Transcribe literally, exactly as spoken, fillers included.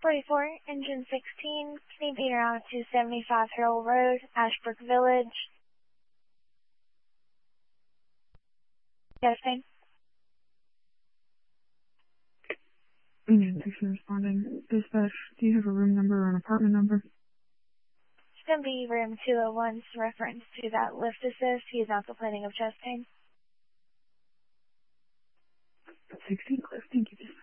forty-four, engine sixteen, can you be around two seventy-five Harold Road, Ashbrook Village? Yes, ma'am. Engine sixteen responding. Dispatch, do you have a room number or an apartment number? It's going to be room two oh one, reference to that lift assist. He is not complaining of chest pain. sixteen, Cliff, thank you.